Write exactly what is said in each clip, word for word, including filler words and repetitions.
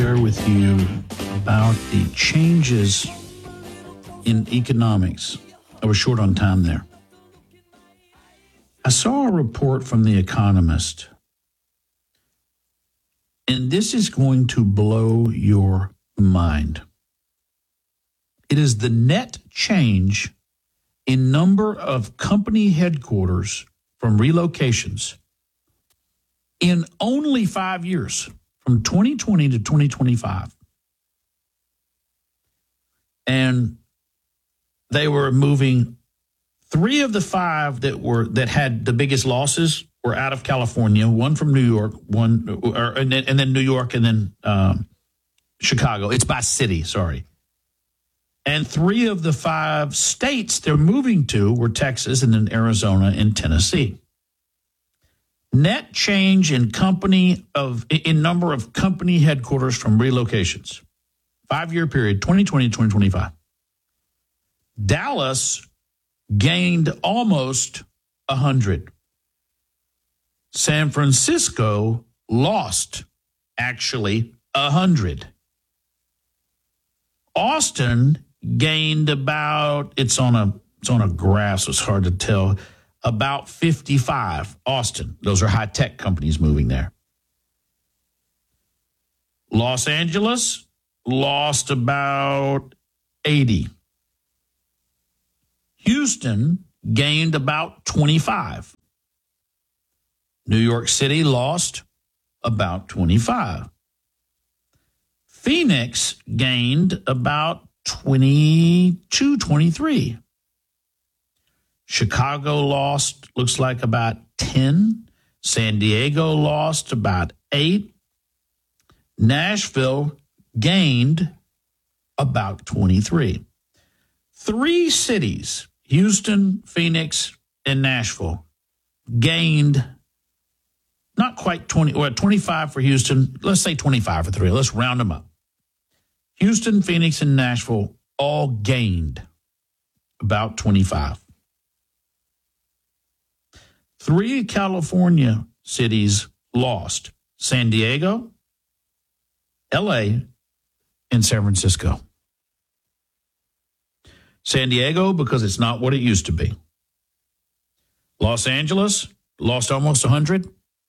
share with you about the changes in economics. I was short on time there. I saw a report from The Economist, and this is going to blow your mind. It is the net change in number of company headquarters from relocations in only five years, from twenty twenty to twenty twenty-five. And they were moving, three of the five that were that had the biggest losses were out of California, one from New York, one or, and, then, and then New York, and then um, Chicago. It's by city, sorry. And three of the five states they're moving to were Texas and then Arizona and Tennessee. Net change in company of in number of company headquarters from relocations. Five-year period, twenty twenty to twenty twenty-five. Dallas gained almost one hundred. San Francisco lost, actually, one hundred. Austin gained about, it's on a it's on a graph, so it's hard to tell, about fifty-five. Austin, those are high-tech companies moving there. Los Angeles lost about eighty. Houston gained about twenty-five. New York City lost about twenty-five. Phoenix gained about twenty-two, twenty-three. Chicago lost, looks like about ten. San Diego lost about eight. Nashville gained about twenty-three. Three cities, Houston, Phoenix, and Nashville, gained not quite twenty, or twenty-five for Houston. Let's say twenty-five for three. Let's round them up. Houston, Phoenix, and Nashville all gained about twenty-five. Three California cities lost: San Diego, L A, and San Francisco. San Diego, because it's not what it used to be. Los Angeles lost almost one hundred.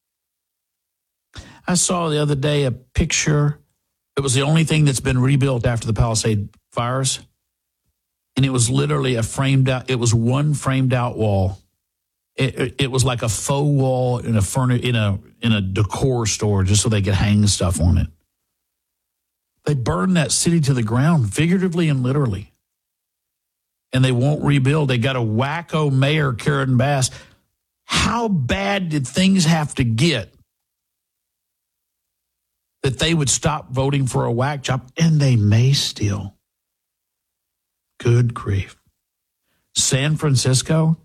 I saw the other day a picture. It was the only thing that's been rebuilt after the Palisade fires. And it was literally a framed out, it was one framed out wall. It, it, it was like a faux wall in a furni- in a in a decor store just so they could hang stuff on it. They burned that city to the ground, figuratively and literally. And they won't rebuild. They got a wacko mayor, Karen Bass. How bad did things have to get that they would stop voting for a whack job? And they may still. Good grief. San Francisco.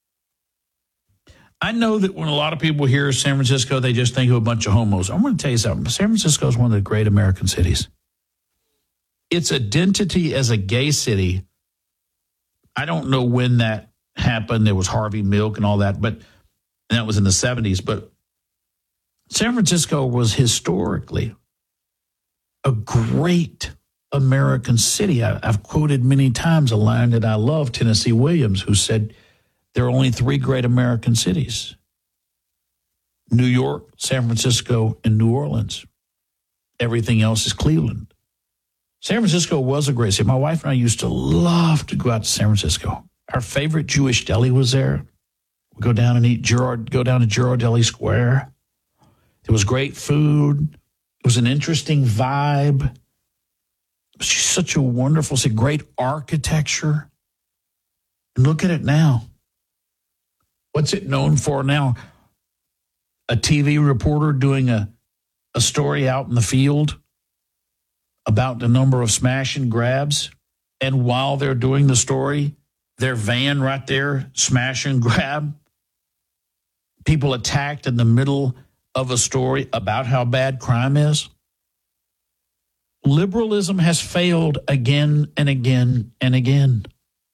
I know that when a lot of people hear San Francisco, they just think of a bunch of homos. I'm going to tell you something. San Francisco is one of the great American cities. Its identity as a gay city, I don't know when that happened. There was Harvey Milk and all that, but and that was in the seventies. But San Francisco was historically a great American city. I, I've quoted many times a line that I love, Tennessee Williams, who said, there are only three great American cities: New York, San Francisco, and New Orleans. Everything else is Cleveland. San Francisco was a great city. My wife and I used to love to go out to San Francisco. Our favorite Jewish deli was there. We'd go down and eat Girard, go down to Girardelli Square. There was great food. It was an interesting vibe. It was just such a wonderful city, great architecture. And look at it now. What's it known for now? A T V reporter doing a, a story out in the field about the number of smash and grabs. And while they're doing the story, their van right there, smash and grab. People attacked in the middle of a story about how bad crime is. Liberalism has failed again and again and again.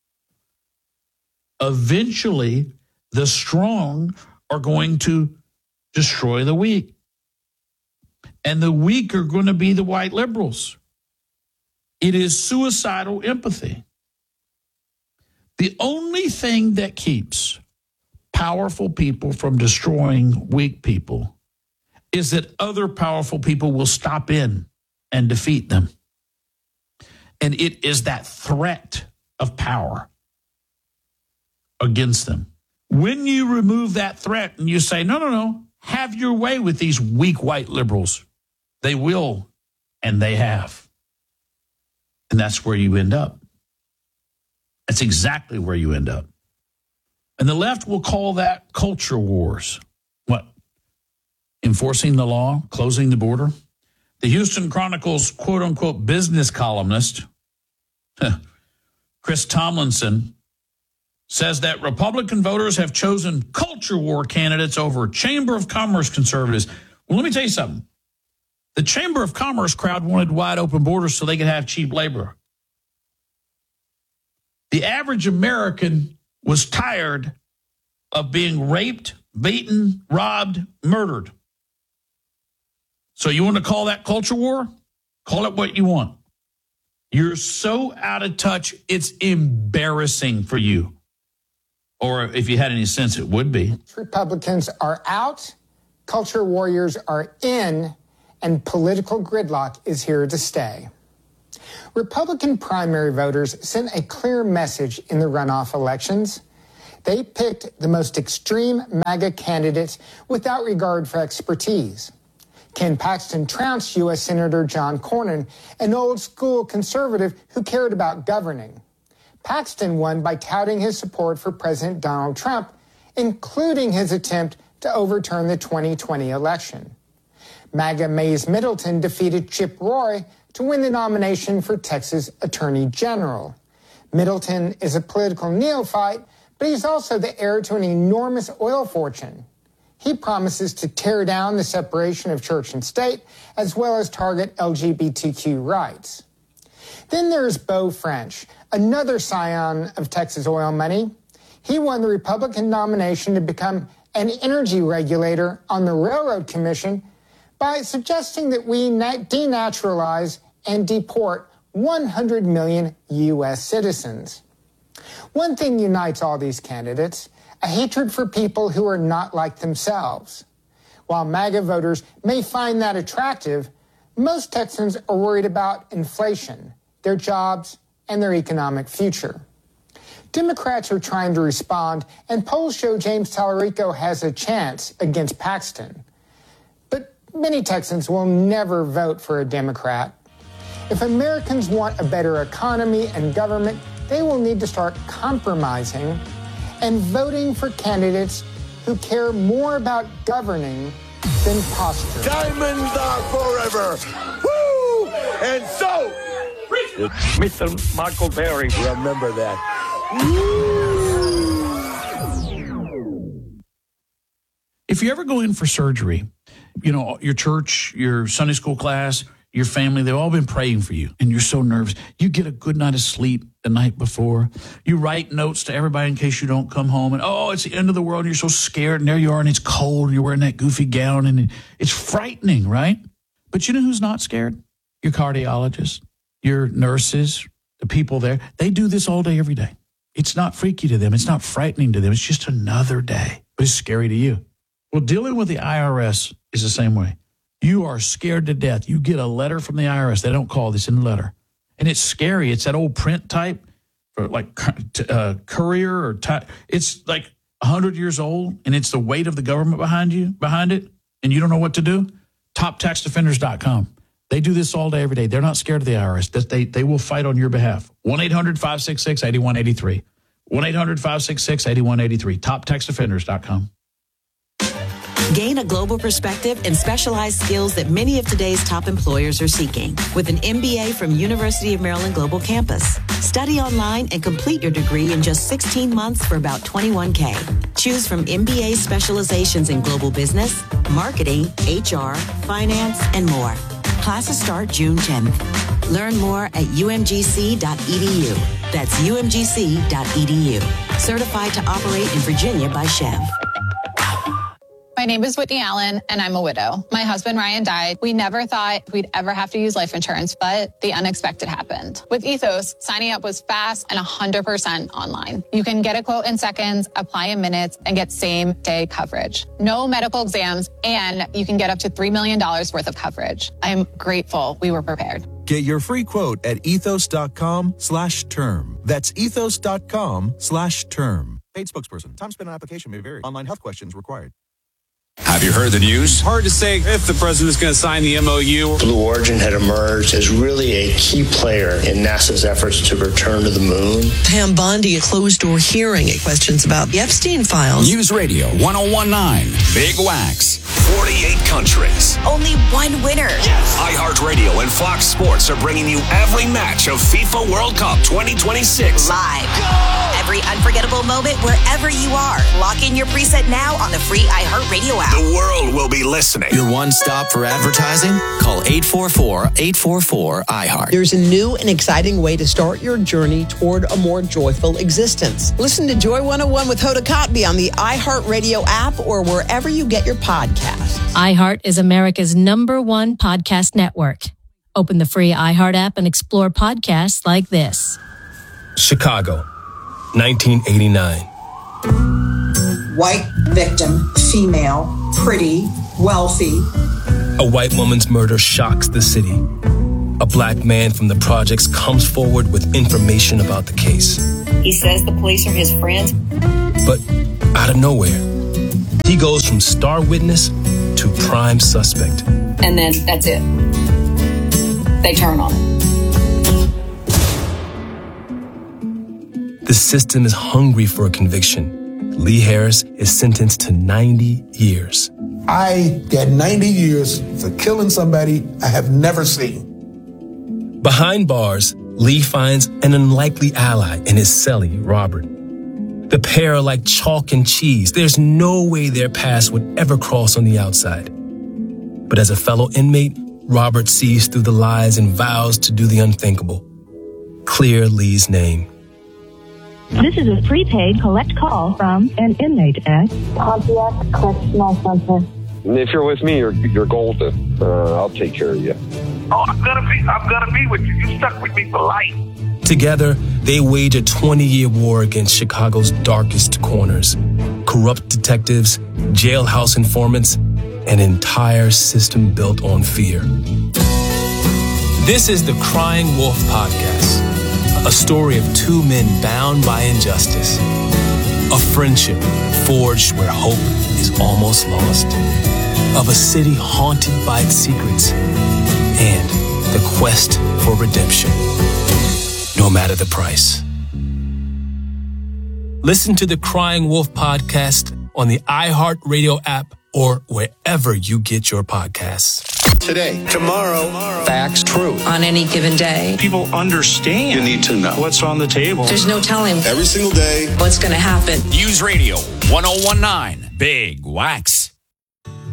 Eventually, the strong are going to destroy the weak. And the weak are going to be the white liberals. It is suicidal empathy. The only thing that keeps powerful people from destroying weak people is that other powerful people will stop in and defeat them. And it is that threat of power against them. When you remove that threat and you say, no, no, no, have your way with these weak white liberals, they will, and they have. And that's where you end up. That's exactly where you end up. And the left will call that culture wars. What? Enforcing the law, closing the border. The Houston Chronicle's quote-unquote business columnist, Chris Tomlinson, says that Republican voters have chosen culture war candidates over Chamber of Commerce conservatives. Well, let me tell you something. The Chamber of Commerce crowd wanted wide open borders so they could have cheap labor. The average American was tired of being raped, beaten, robbed, murdered. So you want to call that culture war? Call it what you want. You're so out of touch, it's embarrassing for you. Or if you had any sense, it would be. Republicans are out, culture warriors are in, and political gridlock is here to stay. Republican primary voters sent a clear message in the runoff elections. They picked the most extreme MAGA candidates without regard for expertise. Ken Paxton trounced U S Senator John Cornyn, an old-school conservative who cared about governing. Paxton won by touting his support for President Donald Trump, including his attempt to overturn the twenty twenty election. MAGA Mays Middleton defeated Chip Roy to win the nomination for Texas Attorney General. Middleton is a political neophyte, but he's also the heir to an enormous oil fortune. He promises to tear down the separation of church and state, as well as target L G B T Q rights. Then there's Beau French, another scion of Texas oil money. He won the Republican nomination to become an energy regulator on the Railroad Commission by suggesting that we denaturalize and deport one hundred million U S citizens. One thing unites all these candidates: a hatred for people who are not like themselves. While MAGA voters may find that attractive, most Texans are worried about inflation, their jobs, and their economic future. Democrats are trying to respond, and polls show James Tallarico has a chance against Paxton. But many Texans will never vote for a Democrat. If Americans want a better economy and government, they will need to start compromising and voting for candidates who care more about governing than posture. Diamonds are forever. Woo! And so, Mister Michael Berry. Remember that. If you ever go in for surgery, you know, your church, your Sunday school class, your family, they've all been praying for you, and you're so nervous. You get a good night of sleep the night before. You write notes to everybody in case you don't come home, and, oh, it's the end of the world, and you're so scared, and there you are, and it's cold, and you're wearing that goofy gown, and it's frightening, right? But you know who's not scared? Your cardiologist, your nurses, the people there. They do this all day, every day. It's not freaky to them. It's not frightening to them. It's just another day, but it's scary to you. Well, dealing with the I R S is the same way. You are scared to death. You get a letter from the I R S. They don't call this in the letter. And it's scary. It's that old print type for like uh, courier or ty- it's like one hundred years old, and it's the weight of the government behind you, behind it, and you don't know what to do. top tax defenders dot com. They do this all day, every day. They're not scared of the I R S. They, they will fight on your behalf. one eight hundred five six six eight one eight three. one eight hundred five six six eight one eight three. top tax defenders dot com. Gain a global perspective and specialized skills that many of today's top employers are seeking with an M B A from University of Maryland Global Campus. Study online and complete your degree in just sixteen months for about twenty-one K. Choose from M B A specializations in global business, marketing, H R, finance, and more. Classes start June tenth. Learn more at U M G C dot E D U. That's U M G C dot E D U. Certified to operate in Virginia by Chev. My name is Whitney Allen, and I'm a widow. My husband, Ryan, died. We never thought we'd ever have to use life insurance, but the unexpected happened. With Ethos, signing up was fast and one hundred percent online. You can get a quote in seconds, apply in minutes, and get same-day coverage. No medical exams, and you can get up to three million dollars worth of coverage. I'm grateful we were prepared. Get your free quote at ethos.com slash term. That's ethos.com slash term. Paid spokesperson. Time spent on application may vary. Online health questions required. Have you heard the news? Hard to say if the president's going to sign the M O U. Blue Origin had emerged as really a key player in NASA's efforts to return to the moon. Pam Bondi, a closed-door hearing at questions about the Epstein files. News Radio one oh one nine, Big Wax. forty-eight countries. Only one winner. Yes. iHeartRadio and Fox Sports are bringing you every match of FIFA World Cup twenty twenty-six. Live. Go! Every unforgettable moment wherever you are. Lock in your preset now on the free iHeartRadio app. The world will be listening. Your one stop for advertising? Call eight four four, eight four four, I heart. There's a new and exciting way to start your journey toward a more joyful existence. Listen to Joy one oh one with Hoda Kotb on the iHeartRadio app or wherever you get your podcasts. iHeart is America's number one podcast network. Open the free iHeart app and explore podcasts like this. Chicago, nineteen eighty-nine. White victim, female, pretty, wealthy. A white woman's murder shocks the city. A black man from the projects comes forward with information about the case. He says the police are his friends. But out of nowhere, he goes from star witness to prime suspect. And then that's it. They turn on him. The system is hungry for a conviction. Lee Harris is sentenced to ninety years. I got ninety years for killing somebody I have never seen. Behind bars, Lee finds an unlikely ally in his cellie, Robert. The pair are like chalk and cheese. There's no way their paths would ever cross on the outside. But as a fellow inmate, Robert sees through the lies and vows to do the unthinkable. Clear Lee's name. This is a prepaid collect call from an inmate at Pontiac Correctional Center. If you're with me, you're you're golden. Uh, I'll take care of you. Oh, I'm gonna be, I'm gonna be with you. You stuck with me for life. Together, they wage a twenty-year war against Chicago's darkest corners. Corrupt detectives, jailhouse informants, an entire system built on fear. This is the Crying Wolf Podcast. A story of two men bound by injustice. A friendship forged where hope is almost lost. Of a city haunted by its secrets. And the quest for redemption. No matter the price. Listen to the Crying Wolf Podcast on the iHeartRadio app or wherever you get your podcasts. Today, tomorrow, tomorrow, facts, truth. On any given day. People understand. You need to know what's on the table. There's no telling every single day what's going to happen. News Radio one oh one nine, Big Wax.